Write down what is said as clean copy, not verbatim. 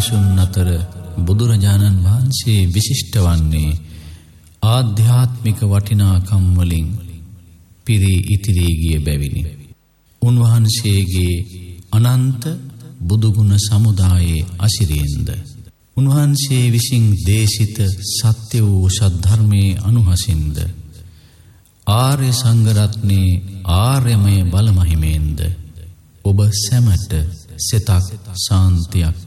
මිනිසුන් අතර බුදුරජාණන් වහන්සේ විශිෂ්ට වන්නේ ආධ්‍යාත්මික වටිනාකම් වලින් පිරී ඉතිරී ගිය බැවිනි. උන්වහන්සේගේ අනන්ත බුදුගුණ සමුදායේ අසිරියෙන්ද උන්වහන්සේ විසින් දේශිත සත්‍ය වූ සද්ධර්මයේ අනුහසින්ද ආර්ය සංඝරත්නයේ ආර්යමය බලමහිමෙන්ද ඔබ සැමට සිතක් ශාන්තියක්